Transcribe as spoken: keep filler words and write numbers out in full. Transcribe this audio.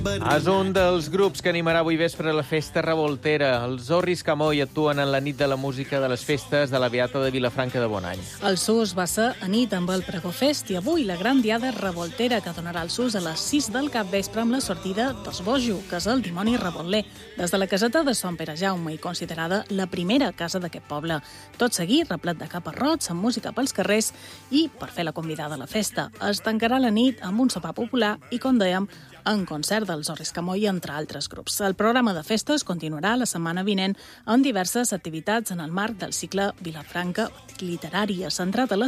És un dels grups que animarà avui vespre la Festa Revoltera. Els Zorris Camoi actuen en la nit de la música de les festes de la Beata de Vilafranca de Bonany. El SUS va ser a nit amb el Pregó Fest i avui la gran diada revoltera que donarà el SUS a les sis del capvespre amb la sortida dels Bojo, que és el dimoni revolter, des de la caseta de Sant Pere Jaume i considerada la primera casa d'aquest poble. Tot seguit, replet de caparrots, amb música pels carrers i, per fer la convidada a la festa, es tancarà la nit amb un sopar popular i, com dèiem, en concert dels Zorris Camoi, entre altres grups. El programa de festes continuarà la setmana vinent amb diverses activitats en el marc del cicle Vilafranca Literària, centrat a la